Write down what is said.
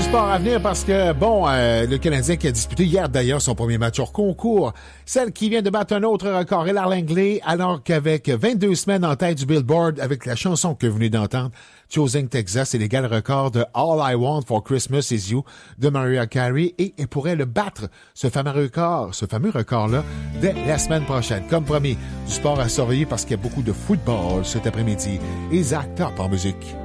sport à venir parce que, le Canadien qui a disputé hier d'ailleurs son premier match hors concours, celle qui vient de battre un autre record, Ella Langley, alors qu'avec 22 semaines en tête du Billboard avec la chanson que vous venez d'entendre, Choosing Texas, est l'égal record de All I Want for Christmas Is You de Mariah Carey et elle pourrait le battre, ce fameux record-là, dès la semaine prochaine. Comme promis, du sport à surveiller parce qu'il y a beaucoup de football cet après-midi. Et Zach Top en musique.